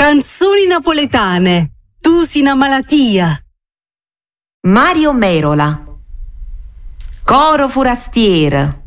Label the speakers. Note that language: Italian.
Speaker 1: Canzoni napoletane. Tu sei una malattia.
Speaker 2: Mario Merola. Coro forastiero.